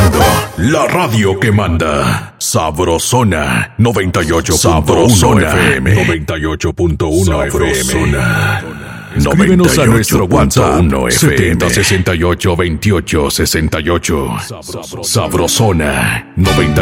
escuchando la radio que manda. Sabrosona 98.1 FM. 98.1 FM. Escríbenos a nuestro WhatsApp 7068 2868. Sabrosona 98.